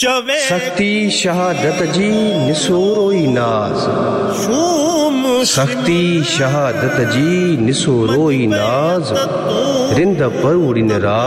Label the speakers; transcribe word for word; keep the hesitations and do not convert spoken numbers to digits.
Speaker 1: सख्ती शहादत जी निसोरोई नाज, सख्ती शहादत जी निसोरोई नाज, रिंद पर उड़िन राज।